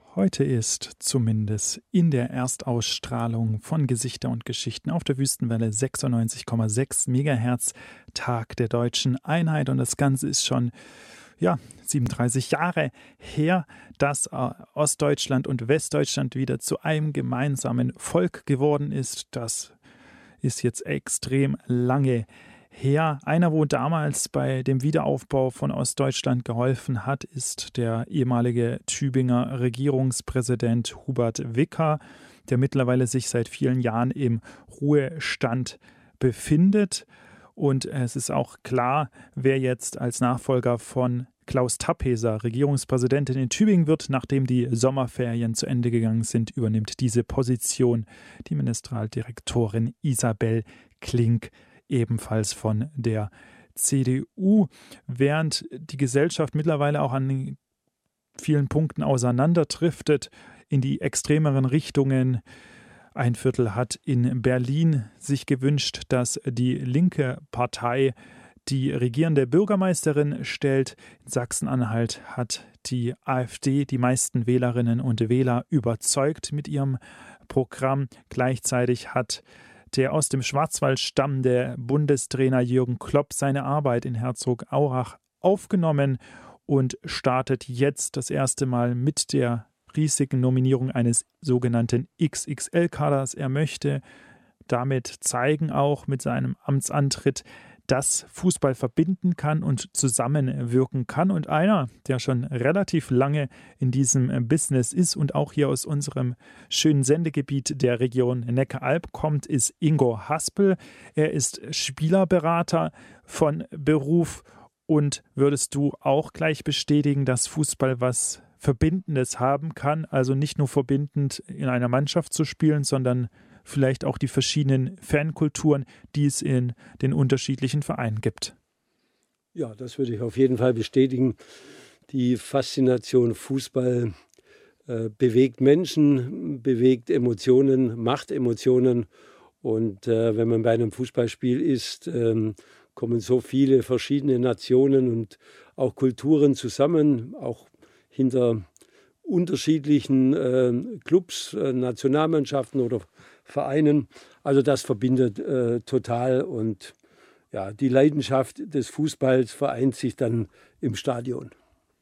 Heute ist zumindest in der Erstausstrahlung von Gesichter und Geschichten auf der Wüstenwelle 96,6 MHz Tag der Deutschen Einheit. Und das Ganze ist schon 37 Jahre her, dass Ostdeutschland und Westdeutschland wieder zu einem gemeinsamen Volk geworden ist. Das ist jetzt extrem lange her. Einer, wo damals bei dem Wiederaufbau von Ostdeutschland geholfen hat, ist der ehemalige Tübinger Regierungspräsident Hubert Wicker, der mittlerweile sich seit vielen Jahren im Ruhestand befindet. Und es ist auch klar, wer jetzt als Nachfolger von Klaus Tappeser Regierungspräsidentin in Tübingen wird, nachdem die Sommerferien zu Ende gegangen sind, übernimmt diese Position die Ministerialdirektorin Isabel Klink, ebenfalls von der CDU, während die Gesellschaft mittlerweile auch an vielen Punkten auseinanderdriftet in die extremeren Richtungen. Ein Viertel hat in Berlin sich gewünscht, dass die linke Partei die regierende Bürgermeisterin stellt. In Sachsen-Anhalt hat die AfD die meisten Wählerinnen und Wähler überzeugt mit ihrem Programm. Gleichzeitig hat der aus dem Schwarzwald stammende Bundestrainer Jürgen Klopp seine Arbeit in Herzogenaurach aufgenommen und startet jetzt das erste Mal mit der riesigen Nominierung eines sogenannten XXL-Kaders. Er möchte damit zeigen, auch mit seinem Amtsantritt, dass Fußball verbinden kann und zusammenwirken kann. Und einer, der schon relativ lange in diesem Business ist und auch hier aus unserem schönen Sendegebiet der Region Neckaralb kommt, ist Ingo Haspel. Er ist Spielerberater von Beruf. Und würdest du auch gleich bestätigen, dass Fußball was Verbindendes haben kann? Also nicht nur verbindend in einer Mannschaft zu spielen, sondern vielleicht auch die verschiedenen Fankulturen, die es in den unterschiedlichen Vereinen gibt. Ja, das würde ich auf jeden Fall bestätigen. Die Faszination Fußball bewegt Menschen, bewegt Emotionen, macht Emotionen. Und wenn man bei einem Fußballspiel ist, kommen so viele verschiedene Nationen und auch Kulturen zusammen, auch hinter unterschiedlichen Clubs, Nationalmannschaften oder Vereinen. Also das verbindet total und ja, die Leidenschaft des Fußballs vereint sich dann im Stadion.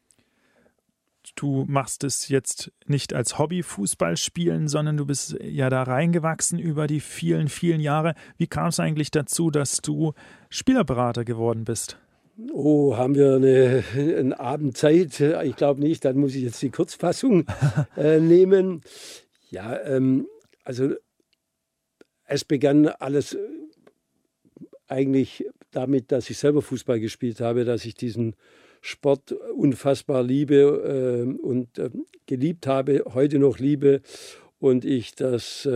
Du machst es jetzt nicht als Hobby Fußball spielen, sondern du bist ja da reingewachsen über die vielen, vielen Jahre. Wie kam es eigentlich dazu, dass du Spielerberater geworden bist? Oh, haben wir eine Abendzeit? Ich glaube nicht, dann muss ich jetzt die Kurzfassung nehmen. Ja, also es begann alles eigentlich damit, dass ich selber Fußball gespielt habe, dass ich diesen Sport unfassbar liebe und geliebt habe, heute noch liebe und ich das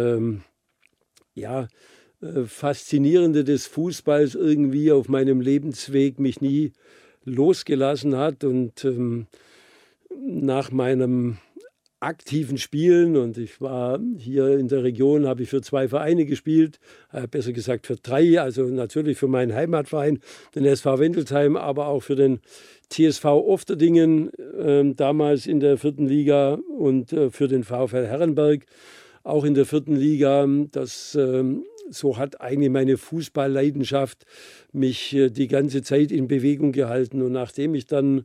Faszinierende des Fußballs irgendwie auf meinem Lebensweg mich nie losgelassen hat und nach meinem aktiven Spielen und ich war hier in der Region, habe ich für 2 Vereine gespielt, besser gesagt für 3, also natürlich für meinen Heimatverein, den SV Wendelsheim, aber auch für den TSV Ofterdingen, damals in der 4. Liga und für den VfL Herrenberg, auch in der 4. Liga. So hat eigentlich meine Fußballleidenschaft mich die ganze Zeit in Bewegung gehalten. Und nachdem ich dann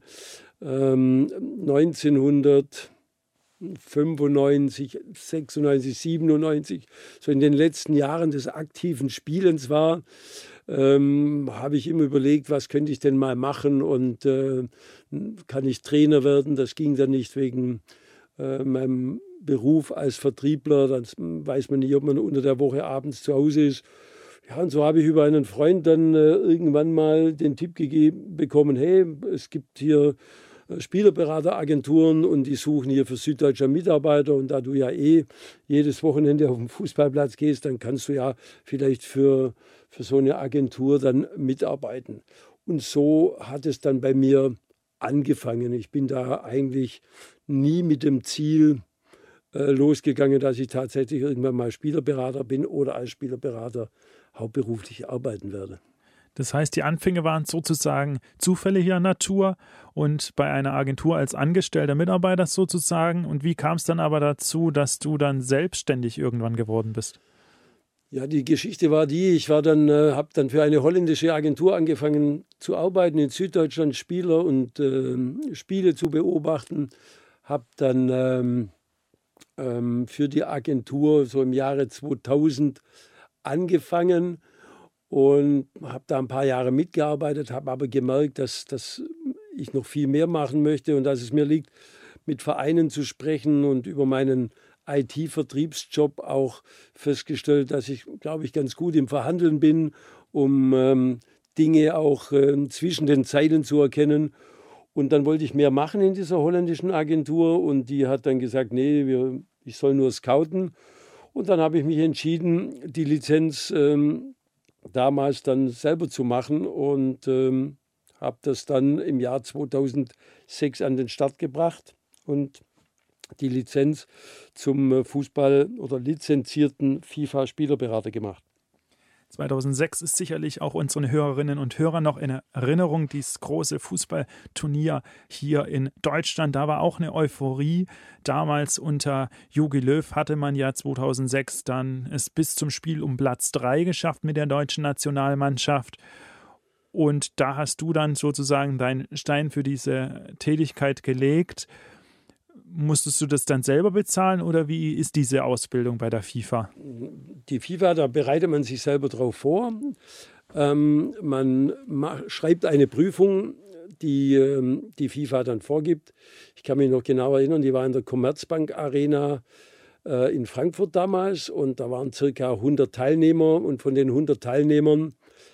1995, 96, 97, so in den letzten Jahren des aktiven Spielens war, habe ich immer überlegt, was könnte ich denn mal machen und kann ich Trainer werden? Das ging dann nicht wegen meinem Beruf als Vertriebler. Dann weiß man nicht, ob man unter der Woche abends zu Hause ist. Ja, und so habe ich über einen Freund dann irgendwann mal den Tipp bekommen, hey, es gibt hier Spielerberateragenturen und die suchen hier für Süddeutscher Mitarbeiter und da du ja jedes Wochenende auf den Fußballplatz gehst, dann kannst du ja vielleicht für so eine Agentur dann mitarbeiten. Und so hat es dann bei mir angefangen. Ich bin da eigentlich nie mit dem Ziel losgegangen, dass ich tatsächlich irgendwann mal Spielerberater bin oder als Spielerberater hauptberuflich arbeiten werde. Das heißt, die Anfänge waren sozusagen zufälliger Natur und bei einer Agentur als angestellter Mitarbeiter sozusagen. Und wie kam es dann aber dazu, dass du dann selbstständig irgendwann geworden bist? Ja, die Geschichte war die, habe dann für eine holländische Agentur angefangen zu arbeiten in Süddeutschland, Spieler und Spiele zu beobachten. Habe dann für die Agentur so im Jahre 2000 angefangen und habe da ein paar Jahre mitgearbeitet, habe aber gemerkt, dass ich noch viel mehr machen möchte und dass es mir liegt, mit Vereinen zu sprechen und über meinen IT-Vertriebsjob auch festgestellt, dass ich, glaube ich, ganz gut im Verhandeln bin, um Dinge auch zwischen den Zeilen zu erkennen. Und dann wollte ich mehr machen in dieser holländischen Agentur und die hat dann gesagt, nee, ich soll nur scouten. Und dann habe ich mich entschieden, die Lizenz damals dann selber zu machen und habe das dann im Jahr 2006 an den Start gebracht und die Lizenz zum Fußball- oder lizenzierten FIFA-Spielerberater gemacht. 2006 ist sicherlich auch unseren Hörerinnen und Hörern noch in Erinnerung, dieses große Fußballturnier hier in Deutschland. Da war auch eine Euphorie. Damals unter Jogi Löw hatte man ja 2006 dann es bis zum Spiel um Platz 3 geschafft mit der deutschen Nationalmannschaft. Und da hast du dann sozusagen deinen Stein für diese Tätigkeit gelegt. Musstest du das dann selber bezahlen oder wie ist diese Ausbildung bei der FIFA? Die FIFA, da bereitet man sich selber drauf vor. Man schreibt eine Prüfung, die die FIFA dann vorgibt. Ich kann mich noch genau erinnern, die war in der Commerzbank Arena in Frankfurt damals und da waren circa 100 Teilnehmer und von den 100 Teilnehmern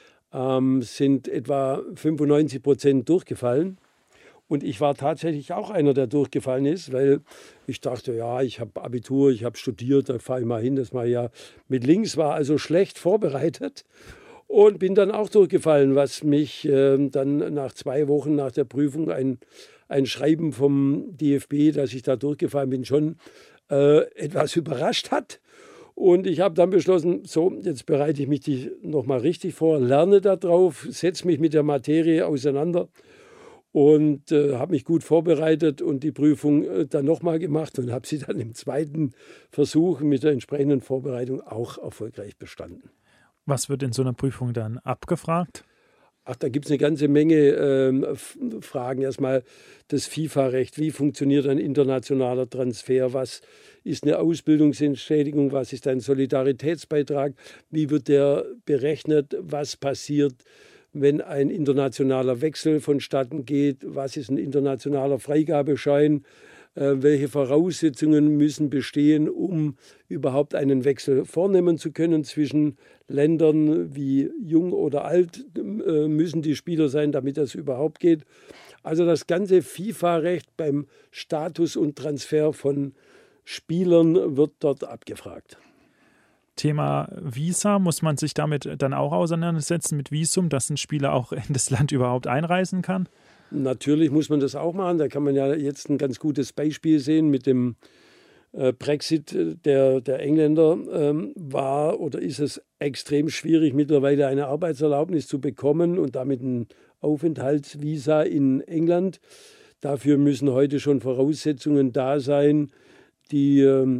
sind etwa 95% durchgefallen. Und ich war tatsächlich auch einer, der durchgefallen ist, weil ich dachte, ja, ich habe Abitur, ich habe studiert, da fahre ich mal hin, das mache ich ja mit links, war also schlecht vorbereitet und bin dann auch durchgefallen, was mich dann nach 2 Wochen nach der Prüfung ein Schreiben vom DFB, dass ich da durchgefallen bin, schon etwas überrascht hat. Und ich habe dann beschlossen, so, jetzt bereite ich mich nochmal richtig vor, lerne da drauf, setze mich mit der Materie auseinander und habe mich gut vorbereitet und die Prüfung dann nochmal gemacht und habe sie dann im zweiten Versuch mit der entsprechenden Vorbereitung auch erfolgreich bestanden. Was wird in so einer Prüfung dann abgefragt? Ach, da gibt es eine ganze Menge Fragen. Erstmal das FIFA-Recht. Wie funktioniert ein internationaler Transfer? Was ist eine Ausbildungsentschädigung? Was ist ein Solidaritätsbeitrag? Wie wird der berechnet? Was passiert, wenn ein internationaler Wechsel vonstatten geht? Was ist ein internationaler Freigabeschein? Welche Voraussetzungen müssen bestehen, um überhaupt einen Wechsel vornehmen zu können zwischen Ländern, wie jung oder alt müssen die Spieler sein, damit das überhaupt geht. Also das ganze FIFA-Recht beim Status und Transfer von Spielern wird dort abgefragt. Thema Visa, muss man sich damit dann auch auseinandersetzen mit Visum, dass ein Spieler auch in das Land überhaupt einreisen kann? Natürlich muss man das auch machen. Da kann man ja jetzt ein ganz gutes Beispiel sehen mit dem Brexit der Engländer. War oder ist es extrem schwierig, mittlerweile eine Arbeitserlaubnis zu bekommen und damit ein Aufenthaltsvisa in England. Dafür müssen heute schon Voraussetzungen da sein, die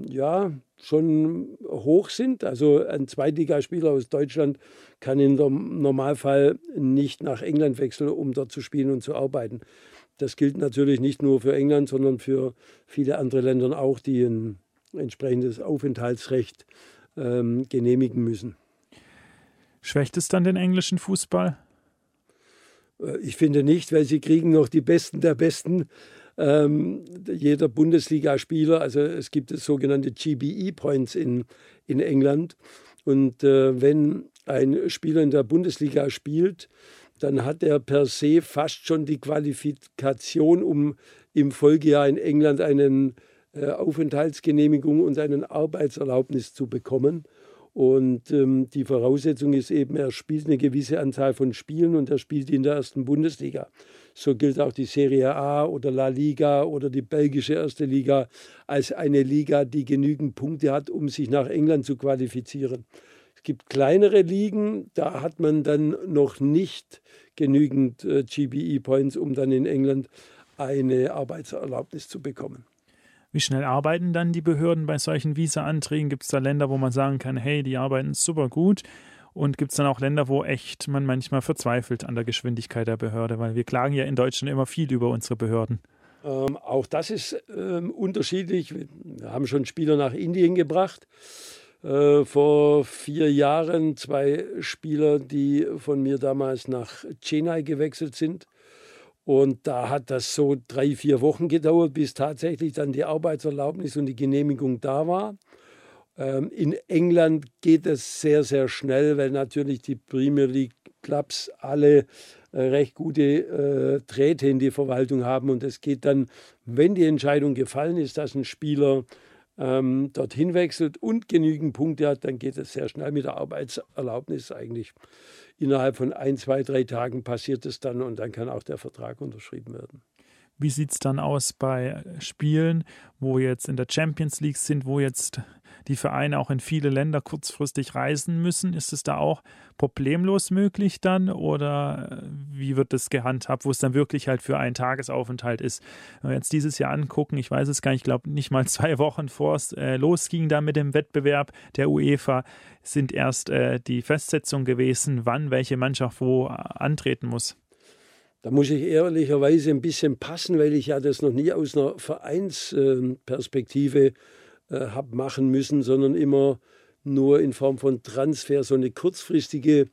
schon hoch sind. Also ein Zweitligaspieler aus Deutschland kann im Normalfall nicht nach England wechseln, um dort zu spielen und zu arbeiten. Das gilt natürlich nicht nur für England, sondern für viele andere Länder auch, die ein entsprechendes Aufenthaltsrecht genehmigen müssen. Schwächt es dann den englischen Fußball? Ich finde nicht, weil sie kriegen noch die Besten der Besten. Jeder Bundesligaspieler, also es gibt das sogenannte GBE-Points in England. Und wenn ein Spieler in der Bundesliga spielt, dann hat er per se fast schon die Qualifikation, um im Folgejahr in England eine Aufenthaltsgenehmigung und eine Arbeitserlaubnis zu bekommen. Und die Voraussetzung ist eben, er spielt eine gewisse Anzahl von Spielen und er spielt in der ersten Bundesliga. So gilt auch die Serie A oder La Liga oder die belgische erste Liga als eine Liga, die genügend Punkte hat, um sich nach England zu qualifizieren. Es gibt kleinere Ligen, da hat man dann noch nicht genügend GBE-Points, um dann in England eine Arbeitserlaubnis zu bekommen. Wie schnell arbeiten dann die Behörden bei solchen Visa-Anträgen? Gibt es da Länder, wo man sagen kann, hey, die arbeiten super gut? Und gibt es dann auch Länder, wo echt man manchmal verzweifelt an der Geschwindigkeit der Behörde? Weil wir klagen ja in Deutschland immer viel über unsere Behörden. Auch das ist unterschiedlich. Wir haben schon Spieler nach Indien gebracht. Vor 4 Jahren 2 Spieler, die von mir damals nach Chennai gewechselt sind. Und da hat das so 3-4 Wochen gedauert, bis tatsächlich dann die Arbeitserlaubnis und die Genehmigung da war. In England geht es sehr, sehr schnell, weil natürlich die Premier League Clubs alle recht gute Drähte in die Verwaltung haben. Und es geht dann, wenn die Entscheidung gefallen ist, dass ein Spieler dorthin wechselt und genügend Punkte hat, dann geht es sehr schnell mit der Arbeitserlaubnis eigentlich. Innerhalb von 1, 2, 3 Tagen passiert es dann und dann kann auch der Vertrag unterschrieben werden. Wie sieht es dann aus bei Spielen, wo jetzt in der Champions League sind, wo jetzt die Vereine auch in viele Länder kurzfristig reisen müssen? Ist es da auch problemlos möglich dann oder wie wird das gehandhabt, wo es dann wirklich halt für einen Tagesaufenthalt ist? Wenn wir jetzt dieses Jahr angucken, ich weiß es gar nicht, ich glaube nicht mal 2 Wochen vor es losging da mit dem Wettbewerb der UEFA, sind erst die Festsetzungen gewesen, wann welche Mannschaft wo antreten muss. Da muss ich ehrlicherweise ein bisschen passen, weil ich ja das noch nie aus einer Vereinsperspektive habe machen müssen, sondern immer nur in Form von Transfer, so eine kurzfristige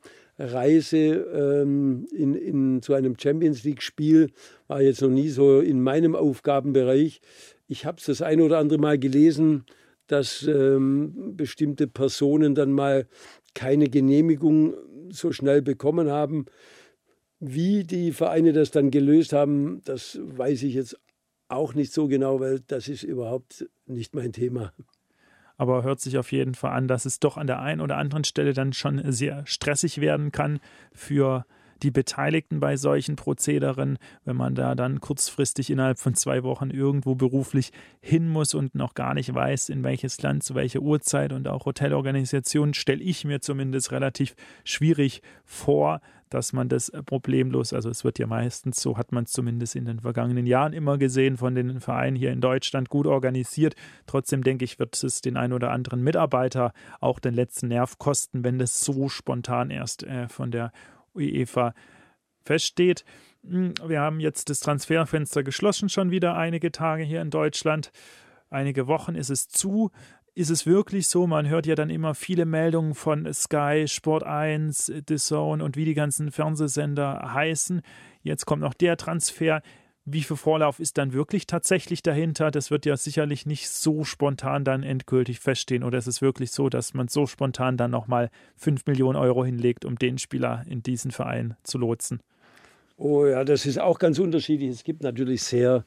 Reise zu einem Champions League-Spiel war jetzt noch nie so in meinem Aufgabenbereich. Ich habe es das ein oder andere Mal gelesen, dass bestimmte Personen dann mal keine Genehmigung so schnell bekommen haben. Wie die Vereine das dann gelöst haben, das weiß ich jetzt auch nicht so genau, weil das ist überhaupt nicht mein Thema. Aber hört sich auf jeden Fall an, dass es doch an der einen oder anderen Stelle dann schon sehr stressig werden kann für die Beteiligten bei solchen Prozederen, wenn man da dann kurzfristig innerhalb von 2 Wochen irgendwo beruflich hin muss und noch gar nicht weiß, in welches Land, zu welcher Uhrzeit und auch Hotelorganisationen, stelle ich mir zumindest relativ schwierig vor, dass man das problemlos, also es wird ja meistens, so hat man es zumindest in den vergangenen Jahren immer gesehen, von den Vereinen hier in Deutschland gut organisiert. Trotzdem denke ich, wird es den einen oder anderen Mitarbeiter auch den letzten Nerv kosten, wenn das so spontan erst von der UEFA feststeht. Wir haben jetzt das Transferfenster geschlossen, schon wieder einige Tage hier in Deutschland. Einige Wochen ist es zu. Ist es wirklich so? Man hört ja dann immer viele Meldungen von Sky, Sport 1, DAZN und wie die ganzen Fernsehsender heißen. Jetzt kommt noch der Transfer. Wie viel Vorlauf ist dann wirklich tatsächlich dahinter? Das wird ja sicherlich nicht so spontan dann endgültig feststehen. Oder ist es wirklich so, dass man so spontan dann nochmal 5 Millionen Euro hinlegt, um den Spieler in diesen Verein zu lotsen? Oh ja, das ist auch ganz unterschiedlich. Es gibt natürlich sehr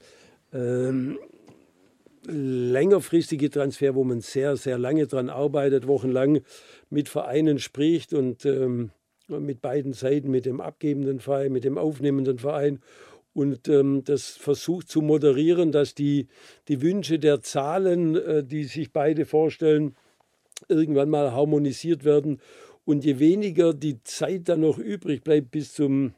längerfristige Transfer, wo man sehr, sehr lange dran arbeitet, wochenlang mit Vereinen spricht und mit beiden Seiten, mit dem abgebenden Verein, mit dem aufnehmenden Verein und das versucht zu moderieren, dass die Wünsche der Zahlen, die sich beide vorstellen, irgendwann mal harmonisiert werden. Und je weniger die Zeit dann noch übrig bleibt bis zum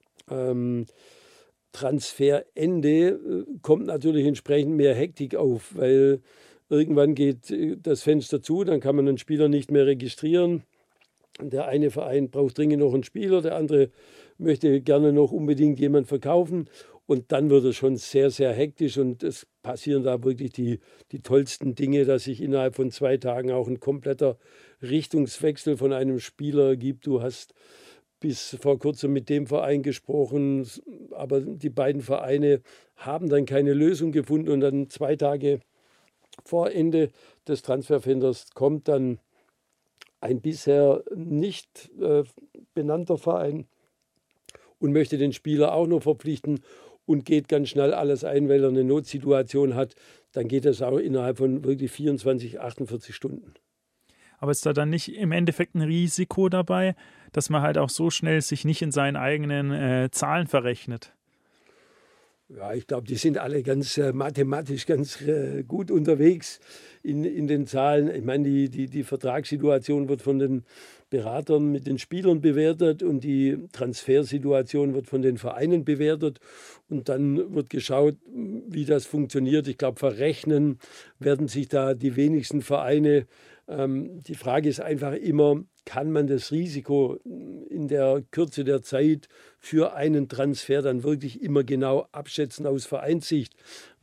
Transferende, kommt natürlich entsprechend mehr Hektik auf, weil irgendwann geht das Fenster zu, dann kann man einen Spieler nicht mehr registrieren. Der eine Verein braucht dringend noch einen Spieler, der andere möchte gerne noch unbedingt jemanden verkaufen und dann wird es schon sehr, sehr hektisch und es passieren da wirklich die tollsten Dinge, dass sich innerhalb von 2 Tagen auch ein kompletter Richtungswechsel von einem Spieler ergibt. Du hast bis vor kurzem mit dem Verein gesprochen, aber die beiden Vereine haben dann keine Lösung gefunden und dann 2 Tage vor Ende des Transferfensters kommt dann ein bisher nicht benannter Verein und möchte den Spieler auch noch verpflichten und geht ganz schnell alles ein, weil er eine Notsituation hat. Dann geht das auch innerhalb von wirklich 24, 48 Stunden. Aber ist da dann nicht im Endeffekt ein Risiko dabei, dass man halt auch so schnell sich nicht in seinen eigenen Zahlen verrechnet? Ja, ich glaube, die sind alle ganz mathematisch ganz gut unterwegs. in den Zahlen. Ich meine, die Vertragssituation wird von den Beratern mit den Spielern bewertet und die Transfersituation wird von den Vereinen bewertet. Und dann wird geschaut, wie das funktioniert. Ich glaube, verrechnen werden sich da die wenigsten Vereine. Die Frage ist einfach immer, kann man das Risiko in der Kürze der Zeit für einen Transfer dann wirklich immer genau abschätzen aus Vereinssicht?